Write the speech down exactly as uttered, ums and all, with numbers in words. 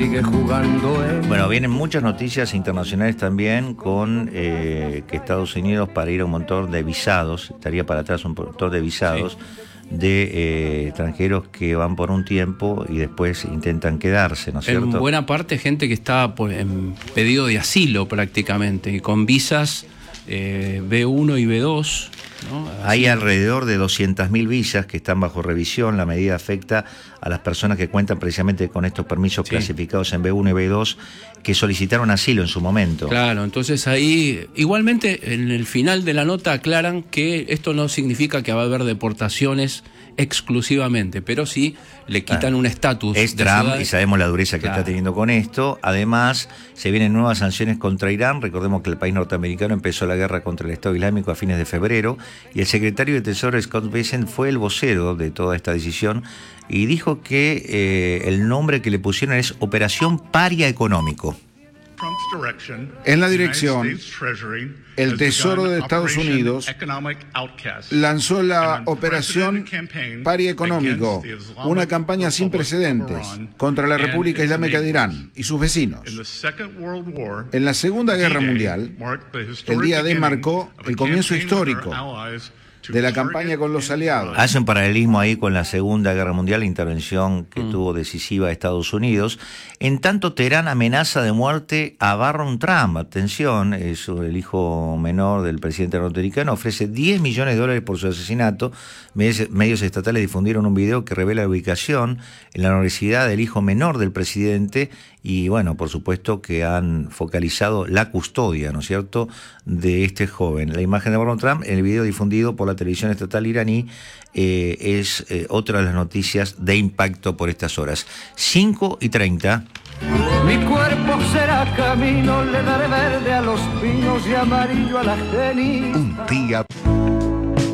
sigue jugando en... Bueno, vienen muchas noticias internacionales también con eh, que Estados Unidos, para ir a un montón de visados, estaría para atrás un montón de visados, sí, de eh, extranjeros que van por un tiempo y después intentan quedarse, ¿no es cierto? En buena parte gente que está por, en pedido de asilo prácticamente, y con visas eh, B uno y B dos, ¿no? Hay alrededor de doscientas mil visas que están bajo revisión. La medida afecta a las personas que cuentan precisamente con estos permisos, sí, clasificados en B uno y B dos, que solicitaron asilo en su momento. Claro, entonces ahí, igualmente en el final de la nota aclaran que esto no significa que va a haber deportaciones exclusivamente, pero sí le quitan ah, un estatus. Es Trump y sabemos la dureza que claro. está teniendo con esto. Además, se vienen nuevas sanciones contra Irán. Recordemos que el país norteamericano empezó la guerra contra el Estado Islámico a fines de febrero y el secretario de Tesoro, Scott Bessent, fue el vocero de toda esta decisión y dijo que eh, el nombre que le pusieron es Operación Paria Económico. En la dirección, el Tesoro de Estados Unidos lanzó la Operación Paria Económico, una campaña sin precedentes contra la República Islámica de Irán y sus vecinos. En la Segunda Guerra Mundial, el día D marcó el comienzo histórico de la campaña con los aliados. Hace un paralelismo ahí con la Segunda Guerra Mundial, la intervención que mm. tuvo decisiva Estados Unidos. En tanto, Teherán amenaza de muerte a Barron Trump. Atención, es el hijo menor del presidente norteamericano. Ofrece diez millones de dólares por su asesinato. Medios, medios estatales difundieron un video que revela la ubicación en la universidad del hijo menor del presidente. Y bueno, por supuesto que han focalizado la custodia, ¿no es cierto?, de este joven. La imagen de Barron Trump, en el video difundido por la televisión estatal iraní, eh, es eh, otra de las noticias de impacto por estas horas. cinco y treinta. Mi cuerpo será camino, le daré verde a los pinos y amarillo a la geni. Un día